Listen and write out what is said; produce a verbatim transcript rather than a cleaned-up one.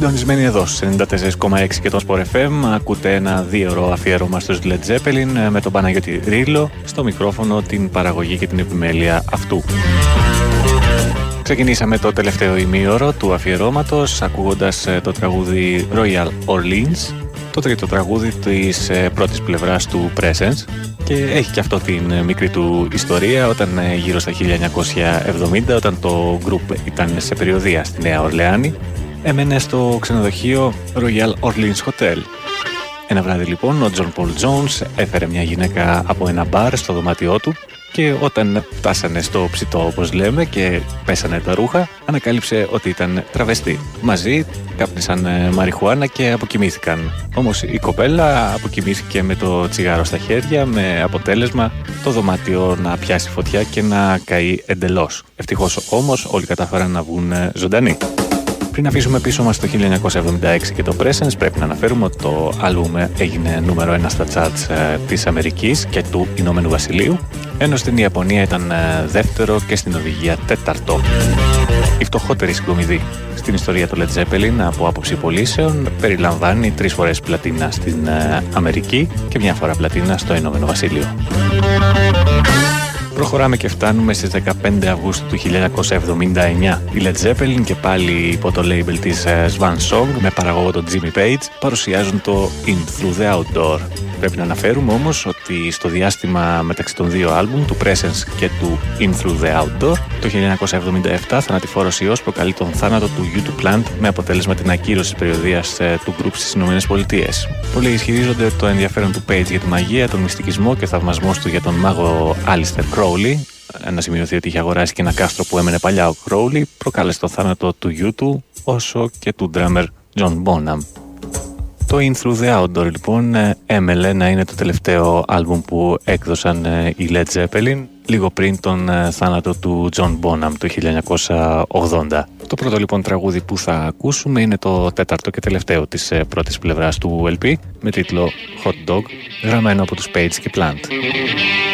Συντονισμένοι εδώ στους ενενήντα τέσσερα κόμμα έξι και το Sport εφ εμ, ακούτε ένα δύο αφιέρωμα στους Led Zeppelin με τον Παναγιώτη Ρήλο στο μικρόφωνο, την παραγωγή και την επιμέλεια αυτού. Ξεκινήσαμε το τελευταίο ημίωρο του αφιερώματος ακούγοντας το τραγούδι Royal Orleans, το τρίτο τραγούδι της πρώτης πλευράς του Presence, και έχει και αυτό την μικρή του ιστορία. Όταν γύρω στα χίλια εννιακόσια εβδομήντα, όταν το group ήταν σε περιοδεία στη Νέα Ορλεάνη, έμενε στο ξενοδοχείο Royal Orleans Hotel. Ένα βράδυ λοιπόν ο John Paul Jones έφερε μια γυναίκα από ένα μπαρ στο δωμάτιό του και όταν φτάσανε στο ψητό, όπως λέμε, και πέσανε τα ρούχα, ανακάλυψε ότι ήταν τραβεστή. Μαζί κάπνισαν μαριχουάνα και αποκοιμήθηκαν. Όμως η κοπέλα αποκοιμήθηκε με το τσιγάρο στα χέρια, με αποτέλεσμα το δωμάτιο να πιάσει φωτιά και να καεί εντελώς. Ευτυχώς όμως όλοι κατάφεραν να βγουν ζωντανοί. Πριν αφήσουμε πίσω μας το χίλια εννιακόσια εβδομήντα έξι και το Presence, πρέπει να αναφέρουμε ότι το άλμπουμ έγινε νούμερο ένα στα charts ε, της Αμερικής και του Ηνωμένου Βασιλείου, ενώ στην Ιαπωνία ήταν ε, δεύτερο και στην Νορβηγία τέταρτο. Η φτωχότερη συγκομιδή στην ιστορία του Led Zeppelin από άποψη πωλήσεων περιλαμβάνει τρεις φορές πλατίνα στην ε, Αμερική και μια φορά πλατίνα στο Ηνωμένο Βασίλειο. Προχωράμε και φτάνουμε στις δεκαπέντε Αυγούστου του χίλια εννιακόσια εβδομήντα εννιά. Οι Led Zeppelin και πάλι υπό το label της Swan Song με παραγωγό τον Jimmy Page παρουσιάζουν το In Through the Outdoor. Πρέπει να αναφέρουμε όμως ότι στο διάστημα μεταξύ των δύο άλμπουμ, του Presence και του In Through the Outdoor, το χίλια εννιακόσια εβδομήντα επτά θανατηφόρος ιός προκαλεί τον θάνατο του γιου του Plant με αποτέλεσμα την ακύρωση της περιοδείας του group στις ΗΠΑ. Πολλοί ισχυρίζονται το ενδιαφέρον του Page για τη μαγεία, τον μυστικισμό και ο θαυμασμός του για τον μάγο Alistair Crowley. Να σημειωθεί ότι είχε αγοράσει και ένα κάστρο που έμενε παλιά ο Crowley, προκάλεσε τον θάνατο του γιου του όσο και του drummer John Bonham. Το In Through the Outdoor λοιπόν έμελε να είναι το τελευταίο άλμπουμ που έκδοσαν οι Led Zeppelin λίγο πριν τον θάνατο του John Bonham το χίλια εννιακόσια ογδόντα. Το πρώτο λοιπόν τραγούδι που θα ακούσουμε είναι το τέταρτο και τελευταίο της πρώτης πλευράς του ελ πι με τίτλο Hot Dog, γραμμένο από τους Page και Plant.